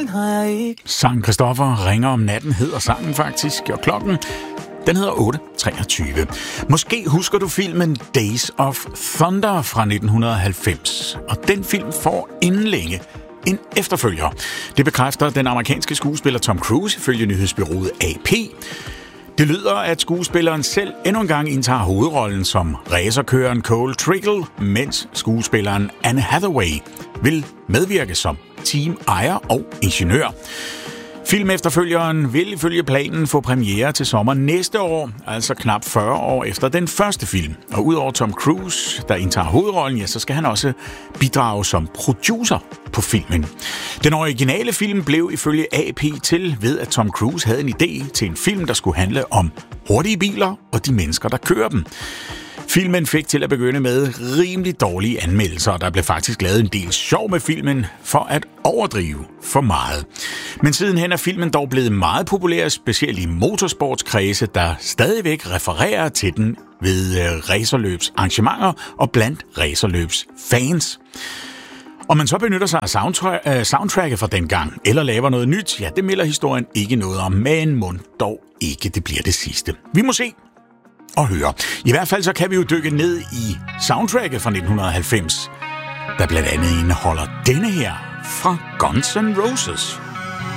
den har jeg ikke. Sankt Christoffer ringer om natten hedder sangen faktisk, og klokken den hedder 8.23. Måske husker du filmen Days of Thunder fra 1990, og den film får inden længe en efterfølger. Det bekræfter den amerikanske skuespiller Tom Cruise ifølge nyhedsbureauet AP. Det lyder, at skuespilleren selv endnu en gang indtager hovedrollen som racerkøren Cole Trickle, mens skuespilleren Anne Hathaway vil medvirke som teamejer og ingeniør. Filmefterfølgeren vil ifølge planen få premiere til sommer næste år, altså knap 40 år efter den første film. Og udover Tom Cruise, der indtager hovedrollen, ja, så skal han også bidrage som producer på filmen. Den originale film blev ifølge AP til ved, at Tom Cruise havde en idé til en film, der skulle handle om hurtige biler og de mennesker, der kører dem. Filmen fik til at begynde med rimelig dårlige anmeldelser, og der blev faktisk lavet en del sjov med filmen for at overdrive for meget. Men sidenhen er filmen dog blevet meget populær, specielt i motorsportskredse, der stadigvæk refererer til den ved racerløbsarrangementer og blandt racerløbsfans. Om man så benytter sig af soundtracket fra dengang, eller laver noget nyt, ja, det melder historien ikke noget om, men mon dog ikke det bliver det sidste. Vi må se og høre. I hvert fald så kan vi jo dykke ned i soundtracket fra 1990, der blandt andet indeholder denne her fra Guns N' Roses.